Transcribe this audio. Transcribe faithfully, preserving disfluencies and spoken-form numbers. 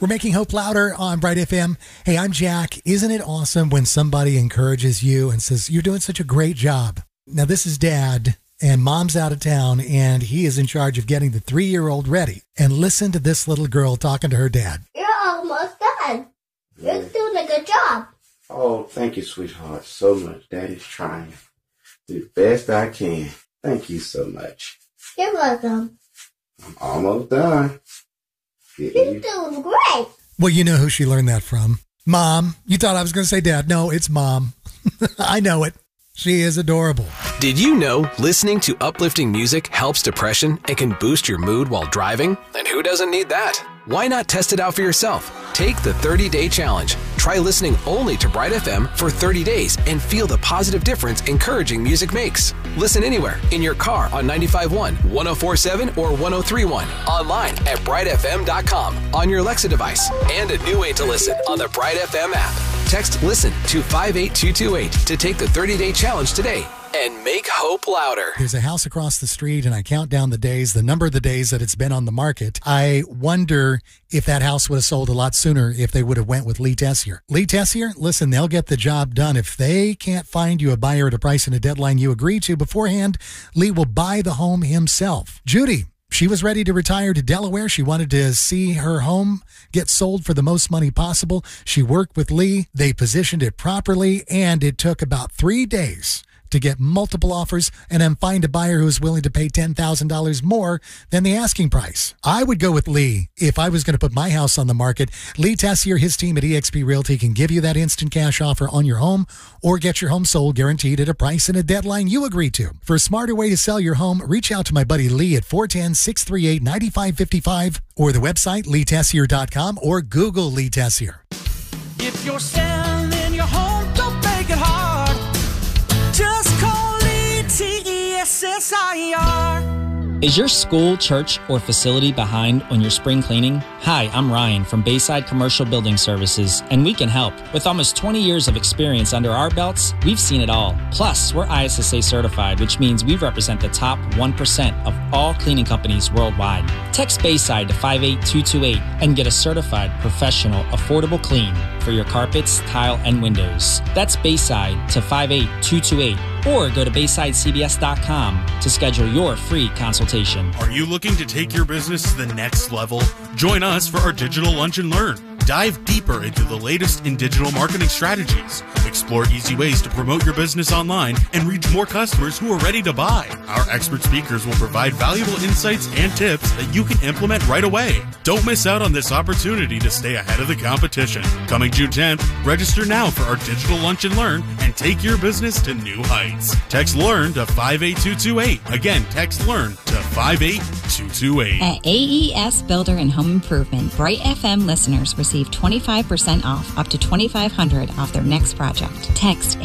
We're making hope louder on Bright F M. Hey, I'm Jack. Isn't it awesome when somebody encourages you and says, you're doing such a great job? Now, this is Dad, and Mom's out of town, and he is in charge of getting the three-year-old ready. And listen to this little girl talking to her dad. You're almost done. You're doing a good job. Oh, thank you, sweetheart, so much. Daddy's trying. Do the best I can. Thank you so much. You're welcome. I'm almost done. Get You're you. doing great. Well, you know who she learned that from. Mom. You thought I was going to say Dad. No, it's Mom. I know it. She is adorable. Did you know listening to uplifting music helps depression and can boost your mood while driving? And who doesn't need that? Why not test it out for yourself? Take the thirty-day challenge. Try listening only to Bright F M for thirty days and feel the positive difference encouraging music makes. Listen anywhere, in your car on ninety-five point one, one oh four point seven, or one oh three point one. Online at bright f m dot com, on your Alexa device, and a new way to listen on the Bright F M app. Text LISTEN to five eight two two eight to take the thirty-day challenge today and make hope louder. There's a house across the street, and I count down the days, the number of the days that it's been on the market. I wonder if that house would have sold a lot sooner if they would have went with Lee Tessier. Lee Tessier, listen, they'll get the job done. If they can't find you a buyer at a price and a deadline you agree to beforehand, Lee will buy the home himself. Judy, she was ready to retire to Delaware. She wanted to see her home get sold for the most money possible. She worked with Lee. They positioned it properly, and it took about three days to get multiple offers and then find a buyer who is willing to pay ten thousand dollars more than the asking price. I would go with Lee if I was going to put my house on the market. Lee Tessier, his team at eXp Realty, can give you that instant cash offer on your home or get your home sold guaranteed at a price and a deadline you agree to. For a smarter way to sell your home, reach out to my buddy Lee at four one zero, six three eight, nine five five five or the website lee tessier dot com or Google Lee Tessier. If you're selling your home, don't make it hard. Just call Lee T E S S I R. Is your school, church, or facility behind on your spring cleaning? Hi, I'm Ryan from Bayside Commercial Building Services, and we can help. With almost twenty years of experience under our belts, we've seen it all. Plus, we're I S S A certified, which means we represent the top one percent of all cleaning companies worldwide. Text Bayside to five eight two two eight and get a certified, professional, affordable clean for your carpets, tile, and windows. That's Bayside to five eight two two eight. Or go to bayside c b s dot com to schedule your free consultation. Are you looking to take your business to the next level? Join us for our Digital Lunch and Learn. Dive deeper into the latest in digital marketing strategies. Explore easy ways to promote your business online and reach more customers who are ready to buy. Our expert speakers will provide valuable insights and tips that you can implement right away. Don't miss out on this opportunity to stay ahead of the competition. Coming June tenth, register now for our Digital Lunch and Learn and take your business to new heights. Text LEARN to five eight two two eight. Again, text LEARN to five eight two two eight. At A E S Builder and Home Improvement, Bright F M listeners receive twenty-five percent off up to twenty-five hundred dollars off their next project. Text